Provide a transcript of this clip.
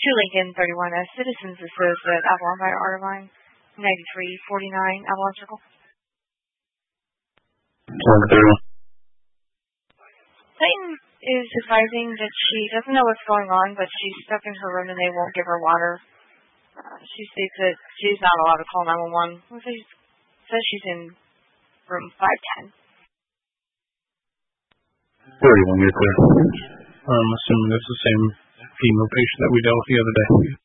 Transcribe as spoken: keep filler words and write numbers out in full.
to Lincoln thirty-one as Citizens Associate Avalon by Arline, ninety-three forty-nine Avalon Circle. Clayton is advising that she doesn't know what's going on, but she's stuck in her room and they won't give her water. Uh, she states that she's not allowed to call nine one one. She says she's in room five ten. thirty-one, you're clear. I'm assuming it's the same female patient that we dealt with the other day.